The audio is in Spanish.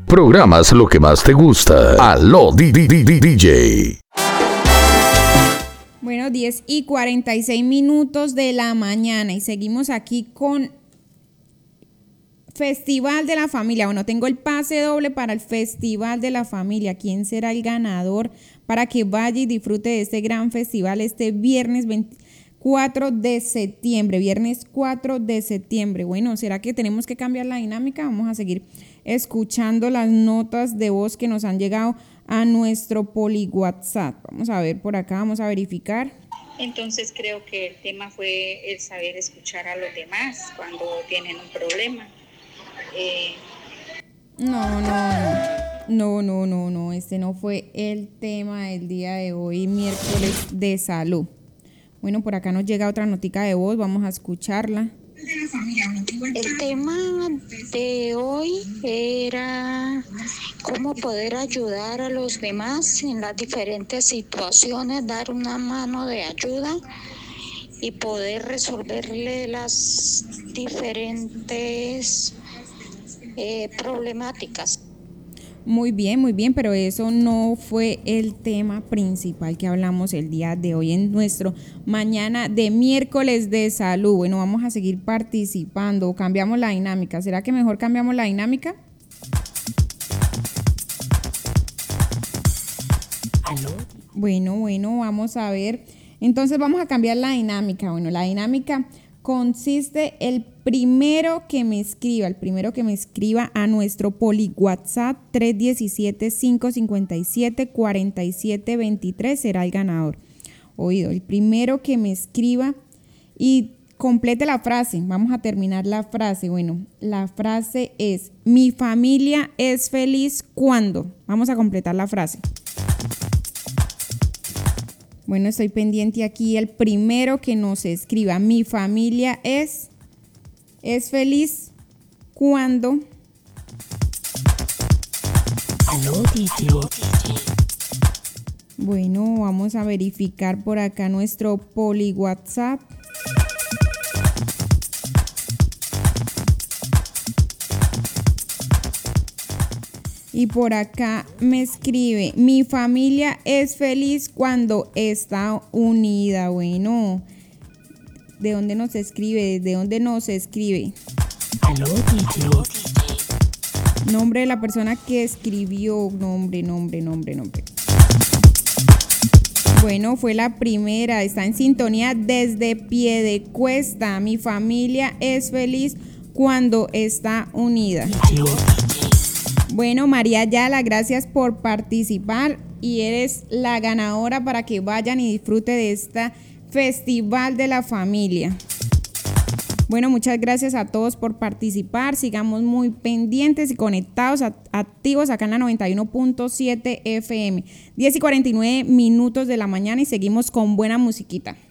Programas lo que más te gusta. Aló DJ. Bueno, 10:46 de la mañana y seguimos aquí con Festival de la Familia. Bueno, tengo el pase doble para el Festival de la Familia. ¿Quién será el ganador para que vaya y disfrute de este gran festival este viernes 4 de septiembre? Viernes 4 de septiembre. Bueno, ¿será que tenemos que cambiar la dinámica? Vamos a seguir escuchando las notas de voz que nos han llegado a nuestro Poli WhatsApp. Vamos a ver por acá, vamos a verificar. Entonces creo que el tema fue el saber escuchar a los demás cuando tienen un problema. No, este no fue el tema del día de hoy, miércoles de salud. Bueno, por acá nos llega otra notica de voz, vamos a escucharla. El tema de hoy era cómo poder ayudar a los demás en las diferentes situaciones, dar una mano de ayuda y poder resolverle las diferentes problemáticas. Muy bien, pero eso no fue el tema principal que hablamos el día de hoy en nuestro mañana de miércoles de salud. Bueno, vamos a seguir participando. Cambiamos la dinámica. ¿Será que mejor cambiamos la dinámica? ¿Aló? Bueno, vamos a ver. Entonces vamos a cambiar la dinámica. Bueno, la dinámica consiste el primero que me escriba a nuestro Poli WhatsApp 317-557-4723 será el ganador. Oído, el primero que me escriba y complete la frase. Vamos a terminar la frase. Bueno, la frase es: mi familia es feliz cuando. Vamos a completar la frase. Bueno, estoy pendiente aquí. El primero que nos escriba: mi familia es feliz cuando. Aló, DJ. Bueno, vamos a verificar por acá nuestro Poli WhatsApp. Y por acá me escribe: mi familia es feliz cuando está unida. Bueno, ¿de dónde nos escribe? ¿Desde dónde nos escribe? Aló, DJ. Nombre de la persona que escribió. Nombre. Bueno, fue la primera. Está en sintonía desde Piedecuesta. Mi familia es feliz cuando está unida. DJ. Bueno, María Ayala, gracias por participar y eres la ganadora para que vayan y disfrute de este Festival de la Familia. Bueno, muchas gracias a todos por participar. Sigamos muy pendientes y conectados, activos acá en la 91.7 FM. 10:49 de la mañana y seguimos con buena musiquita.